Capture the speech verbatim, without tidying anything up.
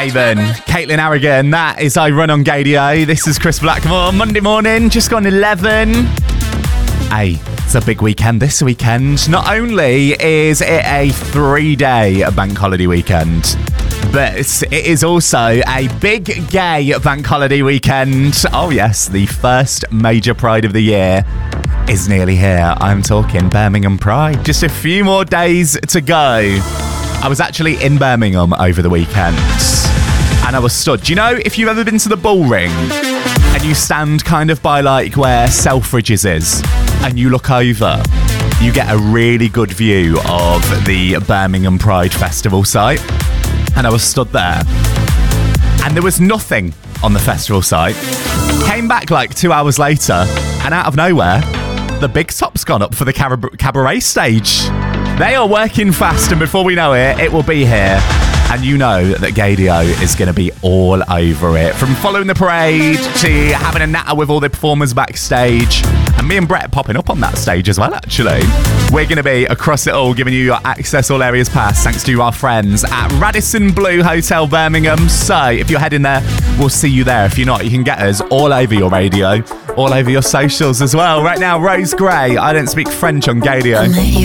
Okay then, Caitlin Harrigan, that is I Run on Gadio. This is Chris Blackmore, Monday morning, just gone eleven. Hey, it's a big weekend this weekend. Not only is it a three-day bank holiday weekend, but it is also a big gay bank holiday weekend. Oh yes, the first major Pride of the year is nearly here. I'm talking Birmingham Pride. Just a few more days to go. I was actually in Birmingham over the weekend and I was stood. Do you know if you've ever been to the Bull Ring and you stand kind of by like where Selfridges is and you look over, you get a really good view of the Birmingham Pride Festival site. And I was stood there and there was nothing on the festival site. Came back like two hours later and out of nowhere, the big top's gone up for the cab- cabaret stage. They are working fast, and before we know it, it will be here. And you know that Gadio is going to be all over it. From following the parade to having a natter with all the performers backstage. And me and Brett popping up on that stage as well, actually. We're going to be across it all, giving you your Access All Areas Pass, thanks to our friends at Radisson Blu Hotel Birmingham. So if you're heading there, we'll see you there. If you're not, you can get us all over your radio, all over your socials as well. Right now, Rose Gray, I Don't Speak French on Gadio.